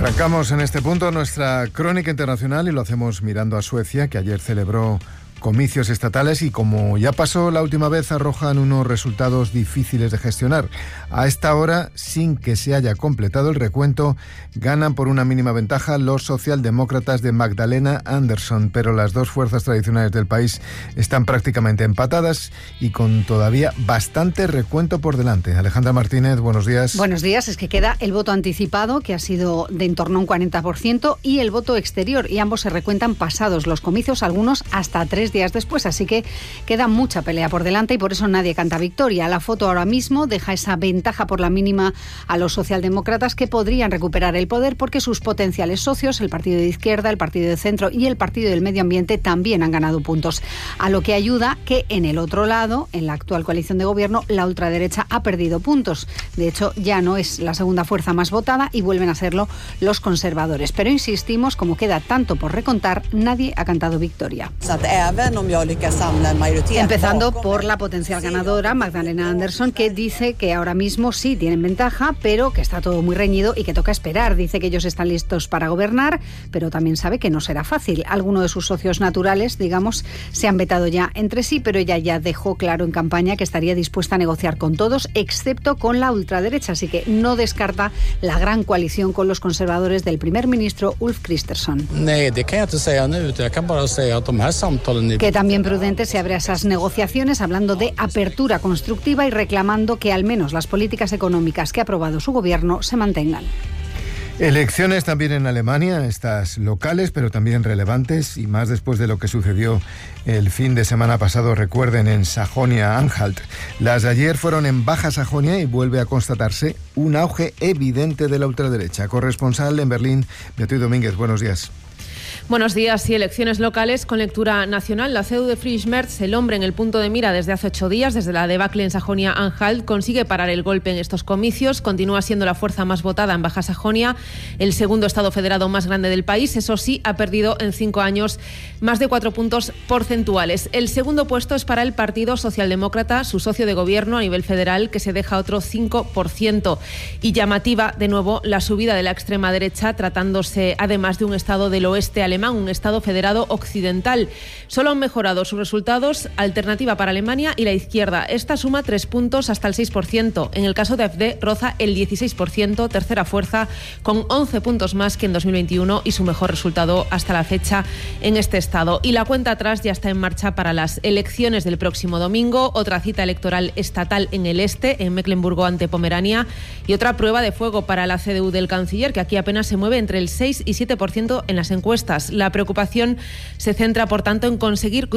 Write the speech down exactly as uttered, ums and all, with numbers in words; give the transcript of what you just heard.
Arrancamos en este punto nuestra crónica internacional y lo hacemos mirando a Suecia, que ayer celebró comicios estatales y, como ya pasó la última vez, arrojan unos resultados difíciles de gestionar. A esta hora, sin que se haya completado el recuento, ganan por una mínima ventaja los socialdemócratas de Magdalena Andersson, pero las dos fuerzas tradicionales del país están prácticamente empatadas y con todavía bastante recuento por delante. Alejandra Martínez, buenos días. Buenos días. Es que queda el voto anticipado, que ha sido de en torno a un cuarenta por ciento, y el voto exterior, y ambos se recuentan pasados los comicios, algunos hasta tres días después, así que queda mucha pelea por delante y por eso nadie canta victoria. La foto ahora mismo deja esa ventaja por la mínima a los socialdemócratas, que podrían recuperar el poder porque sus potenciales socios, el Partido de Izquierda, el Partido de Centro y el Partido del Medio Ambiente, también han ganado puntos. A lo que ayuda que en el otro lado, en la actual coalición de gobierno, la ultraderecha ha perdido puntos. De hecho, ya no es la segunda fuerza más votada y vuelven a serlo los conservadores. Pero insistimos, como queda tanto por recontar, nadie ha cantado victoria. Empezando por la potencial ganadora, Magdalena Andersson, que dice que ahora mismo sí tienen ventaja, pero que está todo muy reñido y que toca esperar. Dice que ellos están listos para gobernar, pero también sabe que no será fácil. Algunos de sus socios naturales, digamos, se han vetado ya entre sí, pero ella ya dejó claro en campaña que estaría dispuesta a negociar con todos, excepto con la ultraderecha, así que no descarta la gran coalición con los conservadores del primer ministro Ulf Kristersson. Que también Prudente se abre a esas negociaciones, hablando de apertura constructiva y reclamando que al menos las políticas económicas que ha aprobado su gobierno se mantengan. Elecciones también en Alemania, estas locales, pero también relevantes, y más después de lo que sucedió el fin de semana pasado, recuerden, en Sajonia-Anhalt. Las de ayer fueron en Baja Sajonia y vuelve a constatarse un auge evidente de la ultraderecha. Corresponsal en Berlín, Beatriz Domínguez, buenos días. Buenos días. Y elecciones locales con lectura nacional. La C D U de Friedrich Merz, el hombre en el punto de mira desde hace ocho días, desde la debacle en Sajonia-Anhalt, consigue parar el golpe en estos comicios. Continúa siendo la fuerza más votada en Baja Sajonia, el segundo estado federado más grande del país. Eso sí, ha perdido en cinco años más de cuatro puntos porcentuales. El segundo puesto es para el Partido Socialdemócrata, su socio de gobierno a nivel federal, que se deja otro cinco por ciento. Y llamativa, de nuevo, la subida de la extrema derecha, tratándose además de un estado del oeste alemán, un estado federado occidental. Solo han mejorado sus resultados Alternativa para Alemania y la izquierda. Esta suma tres puntos hasta el seis por ciento. En el caso de A F D roza el dieciséis por ciento, tercera fuerza, con once puntos más que en dos mil veintiuno y su mejor resultado hasta la fecha en este estado. Y la cuenta atrás ya está en marcha para las elecciones del próximo domingo. Otra cita electoral estatal en el este, en Mecklemburgo ante Pomerania, y otra prueba de fuego para la C D U del canciller, que aquí apenas se mueve entre el seis y siete por ciento en las encuestas. La preocupación se centra, por tanto, en conseguir